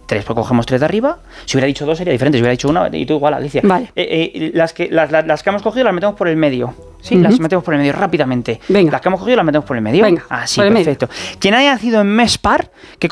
3, pues cogemos 3 de arriba. Si hubiera dicho 2 sería diferente, si hubiera dicho 1 y tú igual, Alicia. Vale. Las que hemos cogido las metemos por el medio. Sí, las metemos por el medio rápidamente. Venga. Las que hemos cogido las metemos por el medio. Venga, Así, por el medio. perfecto. Quien haya nacido en mes par, que